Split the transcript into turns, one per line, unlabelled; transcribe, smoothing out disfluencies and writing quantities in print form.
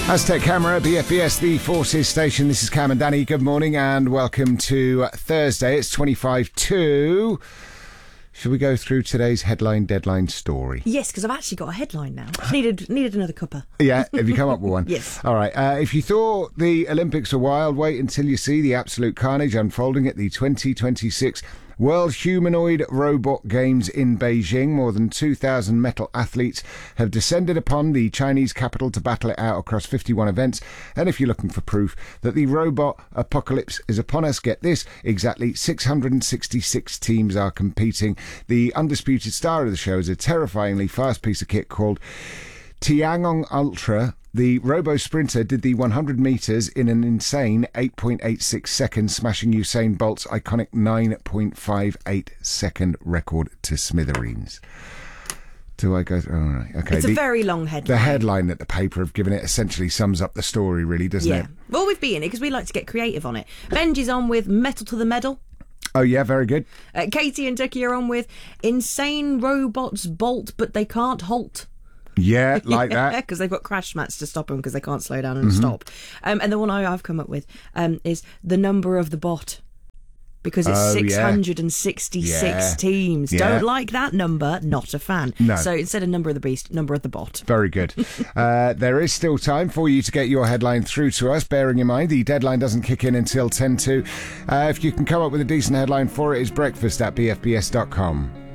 Aztec Camera, BFBS, the Forces Station. This is Cam and Danny. Good morning and welcome to Thursday. It's 25 Should we go through today's deadline story?
Yes, because I've actually got a headline now. Needed another cuppa.
Yeah, have you come up with one?
Yes.
All right. If you thought the Olympics were wild, wait until you see the absolute carnage unfolding at the 2026 World Humanoid Robot Games in Beijing. More than 2,000 metal athletes have descended upon the Chinese capital to battle it out across 51 events. And if you're looking for proof that the robot apocalypse is upon us, get this, exactly 666 teams are competing. The undisputed star of the show is a terrifyingly fast piece of kit called Tiangong Ultra. The robo-sprinter did the 100 metres in an insane 8.86 seconds, smashing Usain Bolt's iconic 9.58 second record to smithereens. Do I go through? All right. Okay.
It's a very long headline.
The headline that the paper have given it essentially sums up the story, really, doesn't it?
Well, we've been it because we like to get creative on it. Benji's on with Metal to the Medal.
Oh, yeah, very good.
Katie and Ducky are on with Insane Robots Bolt, but they can't halt.
Yeah, like that.
Because they've got crash mats to stop them because they can't slow down and stop. And the one I've come up with is the number of the bot. Because it's 666 teams.
Yeah.
Don't like that number, not a fan.
No.
So instead of number of the beast, number of the bot.
Very good. There is still time for you to get your headline through to us, bearing in mind the deadline doesn't kick in until 10 to. If you can come up with a decent headline for it, it's breakfast@bfbs.com.